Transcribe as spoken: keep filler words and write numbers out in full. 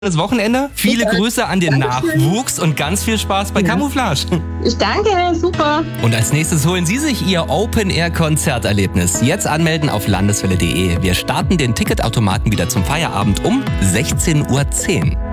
Das Wochenende. Viele Super. Grüße an den Dankeschön. Nachwuchs und ganz viel Spaß bei Ja. Camouflage. Ich danke, super. Und als nächstes holen Sie sich Ihr Open-Air-Konzerterlebnis. Jetzt anmelden auf landeswelle punkt de. Wir starten den Ticketautomaten wieder zum Feierabend um sechzehn Uhr zehn.